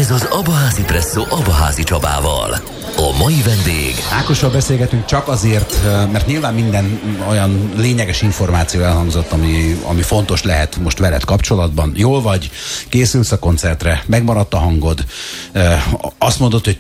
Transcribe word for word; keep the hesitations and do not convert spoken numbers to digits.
Ez az Abaházi Presszó Abaházi Csabával. A mai vendég... Ákossal beszélgetünk csak azért, mert nyilván minden olyan lényeges információ elhangzott, ami, ami fontos lehet most veled kapcsolatban. Jól vagy, készülsz a koncertre, megmaradt a hangod, azt mondod, hogy